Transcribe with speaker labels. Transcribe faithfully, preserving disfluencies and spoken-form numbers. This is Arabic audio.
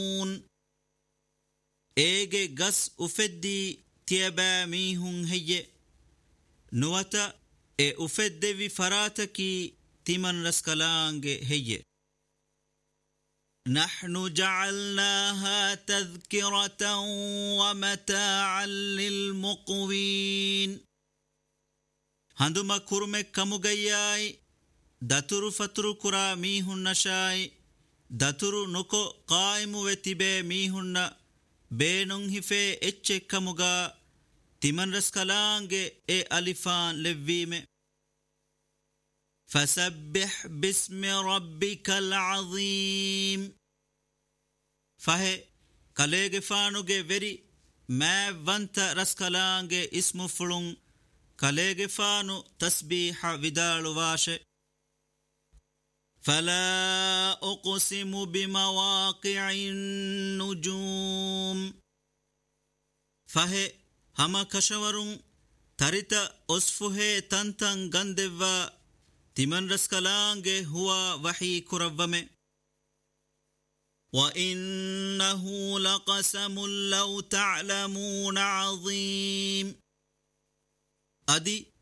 Speaker 1: ඒගේ ගස් උෆෙද්දී තියබෑ මීහුන් හෙයේ නුවත ඒ උෆෙද්දෙවි ෆරාතකී තිමන් රස්කලාංගේ හෙයේ نحن جعلناها تذكرة ومتاعا للمقوين هندما كرمك كمغياي دترو فترو كرا ميهن نشاي دترو نكو قائم وتبه ميهن بينون هفه اتچه كمغا تمن رسكلانگه اي الفان لويمه فسبح باسم ربك العظيم فهي كاليغ فانوغي وري ما وانت رسكلانگه اسم فلون كاليغ فانو تسبيح ودالو واشه فلا أقسم بمواقع النجوم فهي هما كشورون تريتا أصفه تنتن غندوا تمن رسكلانگه هو وحي كربمه وإنه لقسم لو تعلمون عظيم أدي